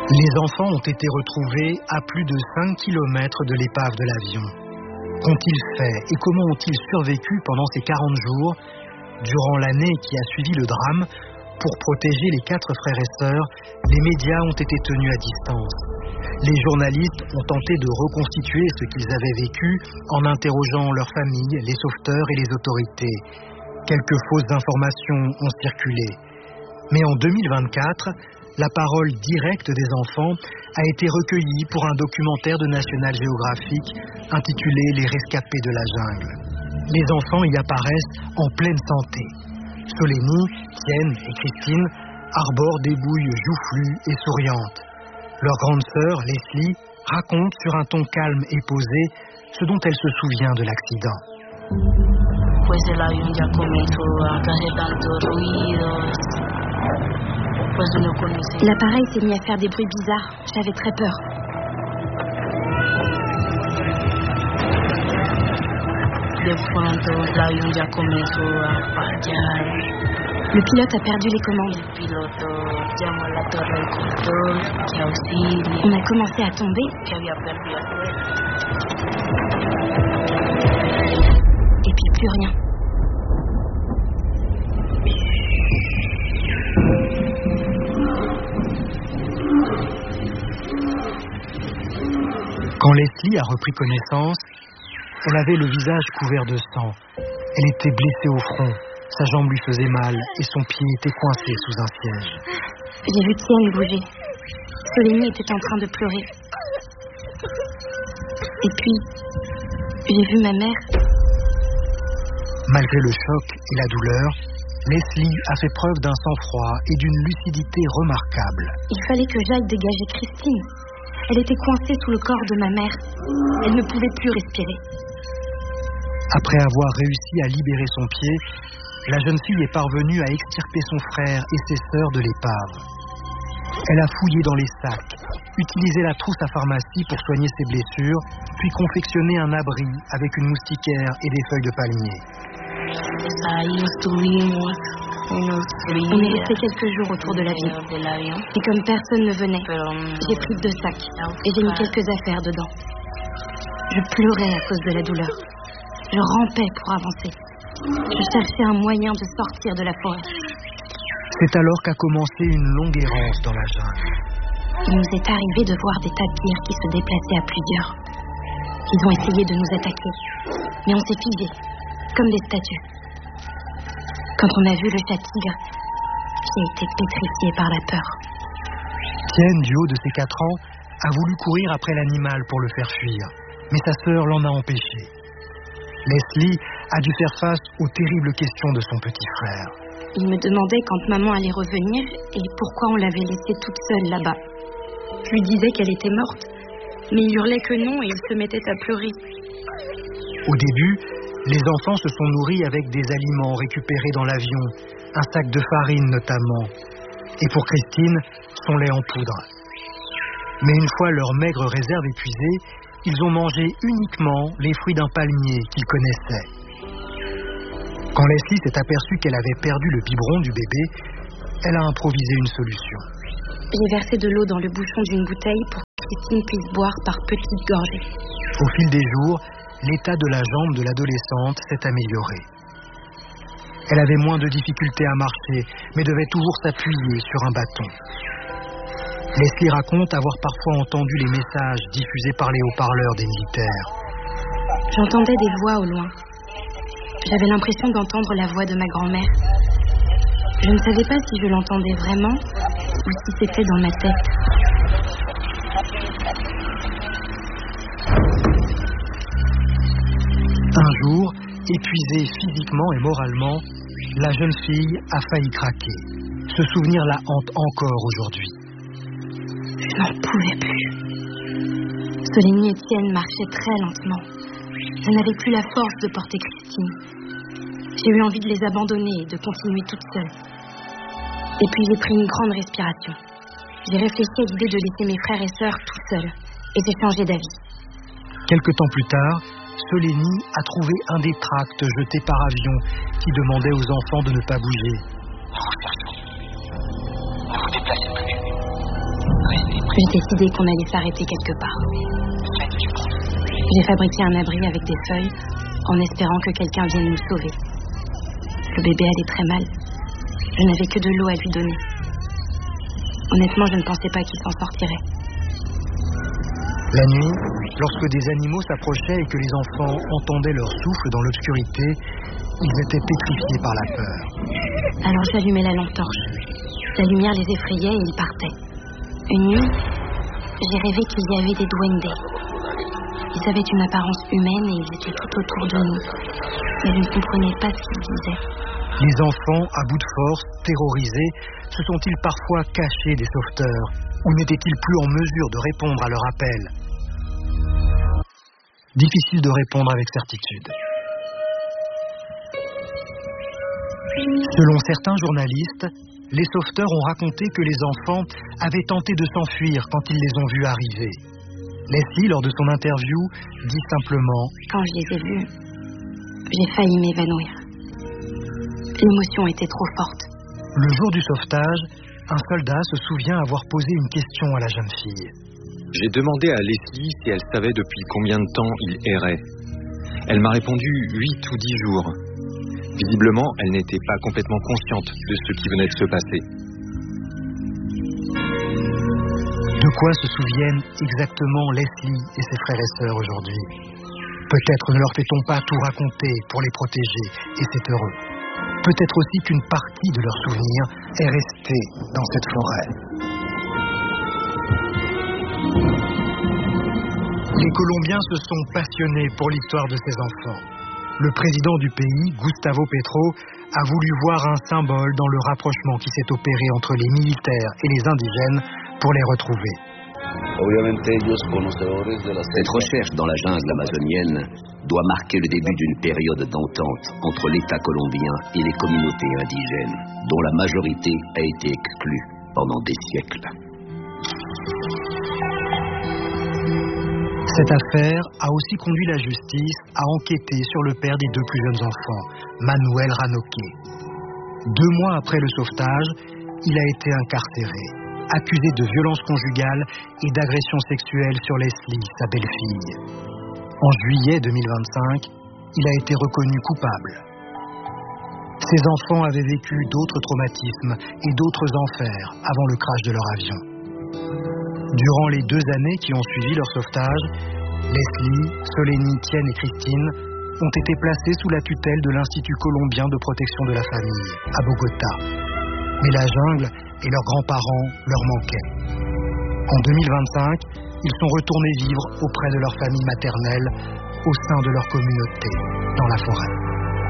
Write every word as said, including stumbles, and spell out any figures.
Les enfants ont été retrouvés à plus de cinq kilomètres de l'épave de l'avion. Qu'ont-ils fait et comment ont-ils survécu pendant ces quarante jours, durant l'année qui a suivi le drame? Pour protéger les quatre frères et sœurs, les médias ont été tenus à distance. Les journalistes ont tenté de reconstituer ce qu'ils avaient vécu en interrogeant leurs familles, les sauveteurs et les autorités. Quelques fausses informations ont circulé. Mais en deux mille vingt-quatre, la parole directe des enfants a été recueillie pour un documentaire de National Geographic intitulé « Les rescapés de la jungle ». Les enfants y apparaissent en pleine santé. Solénie, Tienne et Christine arborent des bouilles joufflues et souriantes. Leur grande sœur, Leslie, raconte sur un ton calme et posé ce dont elle se souvient de l'accident. Pues el avión ya comenzó a hacer tantos ruidos. Pues uno conoce. L'appareil s'est mis à faire des bruits bizarres. J'avais très peur. De pronto el avión ya comenzó a fallar. Le pilote a perdu les commandes. El piloto llamó a la torre de control, que auxilie. On a commencé à tomber. Que había perdido el vuelo. Et puis plus rien. Quand Leslie a repris connaissance, elle avait le visage couvert de sang. Elle était blessée au front, sa jambe lui faisait mal et son pied était coincé sous un siège. J'ai vu Tienne bouger. Solénie était en train de pleurer. Et puis, j'ai vu ma mère. Malgré le choc et la douleur, Leslie a fait preuve d'un sang-froid et d'une lucidité remarquable. Il fallait que j'aille dégager Christine. Elle était coincée sous le corps de ma mère. Elle ne pouvait plus respirer. Après avoir réussi à libérer son pied, la jeune fille est parvenue à extirper son frère et ses sœurs de l'épave. Elle a fouillé dans les sacs, utilisé la trousse à pharmacie pour soigner ses blessures, puis confectionné un abri avec une moustiquaire et des feuilles de palmier. On est resté quelques jours autour de l'avion. Et comme personne ne venait, j'ai pris deux sacs et j'ai mis quelques affaires dedans. Je pleurais à cause de la douleur. Je rampais pour avancer. Je cherchais un moyen de sortir de la forêt. C'est alors qu'a commencé une longue errance dans la jungle. Il nous est arrivé de voir des tapirs qui se déplaçaient à plusieurs. Ils ont essayé de nous attaquer, mais on s'est figés, comme des statues. Quand on a vu le chat tigre, j'ai été pétrifiée par la peur. Tienne, du haut de ses quatre ans, a voulu courir après l'animal pour le faire fuir, mais sa sœur l'en a empêché. Leslie a dû faire face aux terribles questions de son petit frère. Il me demandait quand maman allait revenir et pourquoi on l'avait laissée toute seule là-bas. Je lui disais qu'elle était morte, mais il hurlait que non et il se mettait à pleurer. Au début, les enfants se sont nourris avec des aliments récupérés dans l'avion, un sac de farine notamment, et pour Christine, son lait en poudre. Mais une fois leur maigre réserve épuisée, ils ont mangé uniquement les fruits d'un palmier qu'ils connaissaient. Quand Leslie s'est aperçue qu'elle avait perdu le biberon du bébé, elle a improvisé une solution. J'ai versé de l'eau dans le bouchon d'une bouteille pour que Christine puisse boire par petites gorgées. Au fil des jours, l'état de la jambe de l'adolescente s'est amélioré. Elle avait moins de difficultés à marcher, mais devait toujours s'appuyer sur un bâton. Leslie raconte avoir parfois entendu les messages diffusés par les haut-parleurs des militaires. J'entendais des voix au loin. J'avais l'impression d'entendre la voix de ma grand-mère. Je ne savais pas si je l'entendais vraiment ou si c'était dans ma tête. Un jour, épuisée physiquement et moralement, la jeune fille a failli craquer. Ce souvenir la hante encore aujourd'hui. Je n'en pouvais plus. Solénie et Tienne marchaient très lentement. Je n'avais plus la force de porter Christine. J'ai eu envie de les abandonner et de continuer toute seule. Et puis j'ai pris une grande respiration. J'ai réfléchi à l'idée de laisser mes frères et sœurs tout seuls. Et j'ai changé d'avis. Quelque temps plus tard, Solénie a trouvé un des tracts jetés par avion qui demandait aux enfants de ne pas bouger. Ne vous déplacez plus. Restez près. J'ai décidé qu'on allait s'arrêter quelque part. J'ai fabriqué un abri avec des feuilles en espérant que quelqu'un vienne nous sauver. Le bébé allait très mal. Je n'avais que de l'eau à lui donner. Honnêtement, je ne pensais pas qu'il s'en sortirait. La nuit, lorsque des animaux s'approchaient et que les enfants entendaient leur souffle dans l'obscurité, ils étaient pétrifiés par la peur. Alors j'allumais la lampe torche. La lumière les effrayait et ils partaient. Une nuit, j'ai rêvé qu'il y avait des duendes. Ils avaient une apparence humaine et ils étaient tout autour de nous. Mais je ne comprenais pas ce qu'ils disaient. Les enfants, à bout de force, terrorisés, se sont-ils parfois cachés des sauveteurs ou n'étaient-ils plus en mesure de répondre à leur appel? Difficile de répondre avec certitude. Selon certains journalistes, les sauveteurs ont raconté que les enfants avaient tenté de s'enfuir quand ils les ont vus arriver. Leslie, lors de son interview, dit simplement « Quand je les ai vus, j'ai failli m'évanouir. L'émotion était trop forte. » Le jour du sauvetage, un soldat se souvient avoir posé une question à la jeune fille. J'ai demandé à Leslie si elle savait depuis combien de temps il errait. Elle m'a répondu huit ou dix jours. Visiblement, elle n'était pas complètement consciente de ce qui venait de se passer. De quoi se souviennent exactement Leslie et ses frères et sœurs aujourd'hui? Peut-être ne leur fait-on pas tout raconter pour les protéger, et c'est heureux. Peut-être aussi qu'une partie de leurs souvenirs est restée dans cette forêt. Les Colombiens se sont passionnés pour l'histoire de ces enfants. Le président du pays, Gustavo Petro, a voulu voir un symbole dans le rapprochement qui s'est opéré entre les militaires et les indigènes pour les retrouver. Cette recherche dans la jungle amazonienne doit marquer le début d'une période d'entente entre l'État colombien et les communautés indigènes, dont la majorité a été exclue pendant des siècles. Cette affaire a aussi conduit la justice à enquêter sur le père des deux plus jeunes enfants, Manuel Ranoque. Deux mois après le sauvetage, il a été incarcéré, accusé de violence conjugale et d'agression sexuelle sur Leslie, sa belle-fille. En juillet deux mille vingt-cinq, il a été reconnu coupable. Ces enfants avaient vécu d'autres traumatismes et d'autres enfers avant le crash de leur avion. Durant les deux années qui ont suivi leur sauvetage, Leslie, Solénie, Tienne et Christine ont été placées sous la tutelle de l'Institut colombien de protection de la famille, à Bogota. Mais la jungle et leurs grands-parents leur manquaient. En deux mille vingt-cinq, ils sont retournés vivre auprès de leur famille maternelle, au sein de leur communauté, dans la forêt.